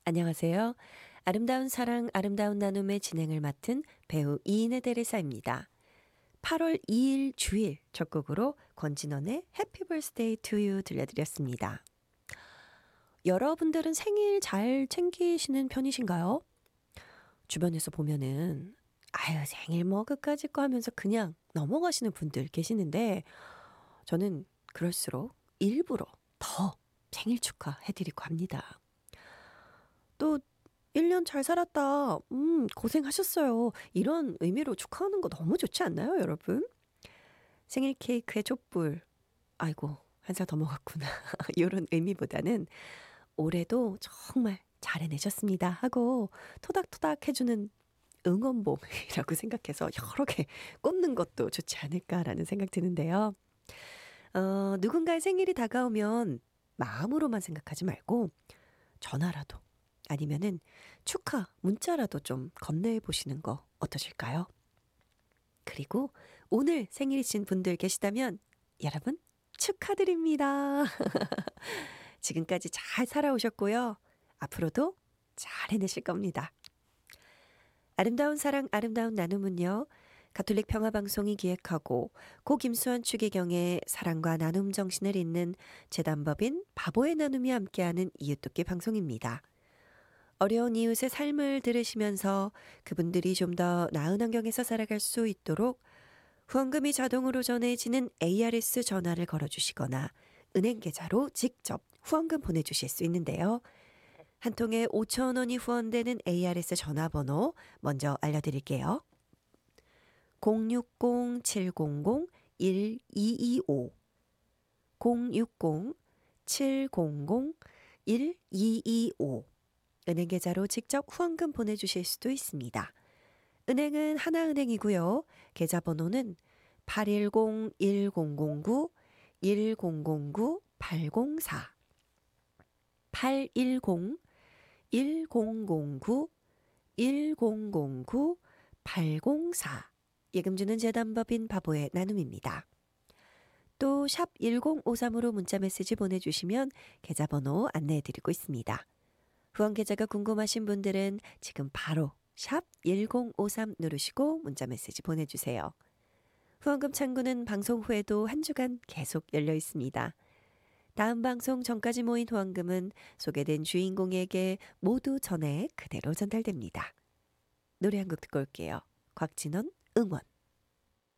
안녕하세요. 아름다운 사랑, 아름다운 나눔의 진행을 맡은 배우 이인의 대리사입니다. 8월 2일 주일 첫 곡으로 권진원의 해피 birthday to you 들려드렸습니다. 여러분들은 생일 잘 챙기시는 편이신가요? 주변에서 보면은 아유 생일 뭐 그까짓 거 하면서 그냥 넘어가시는 분들 계시는데 저는 그럴수록 일부러 더 생일 축하해드리고 합니다. 또 1년 잘 살았다. 고생하셨어요. 이런 의미로 축하하는 거 너무 좋지 않나요, 여러분? 생일 케이크에 촛불. 아이고, 한 살 더 먹었구나. 이런 의미보다는 올해도 정말 잘 해내셨습니다 하고 토닥토닥 해주는 응원봉이라고 생각해서 여러 개 꽂는 것도 좋지 않을까라는 생각 드는데요. 누군가의 생일이 다가오면 마음으로만 생각하지 말고 전화라도 아니면은 축하 문자라도 좀 건네해 보시는 거 어떠실까요? 그리고 오늘 생일이신 분들 계시다면 여러분 축하드립니다. 지금까지 잘 살아오셨고요. 앞으로도 잘 해내실 겁니다. 아름다운 사랑 아름다운 나눔은요. 가톨릭 평화방송이 기획하고 고 김수환 추기경의 사랑과 나눔 정신을 잇는 재단법인 바보의 나눔이 함께하는 이웃돕기 방송입니다. 어려운 이웃의 삶을 들으시면서 그분들이 좀 더 나은 환경에서 살아갈 수 있도록 후원금이 자동으로 전해지는 ARS 전화를 걸어주시거나 은행 계좌로 직접 후원금 보내주실 수 있는데요. 한 통에 5천 원이 후원되는 ARS 전화번호 먼저 알려드릴게요. 060-700-1225 060-700-1225 은행 계좌로 직접 후원금 보내주실 수도 있습니다. 은행은 하나은행이고요. 계좌번호는 810-1009-1009-804 810-1009-1009-804 예금주는 재단법인 바보의 나눔입니다. 또 샵 1053으로 문자메시지 보내주시면 계좌번호 안내해드리고 있습니다. 후원 계좌가 궁금하신 분들은 지금 바로 샵 1053 누르시고 문자메시지 보내주세요. 후원금 창구는 방송 후에도 한 주간 계속 열려 있습니다. 다음 방송 전까지 모인 후원금은 소개된 주인공에게 모두 전액 그대로 전달됩니다. 노래 한 곡 듣고 올게요. 곽진원 응원.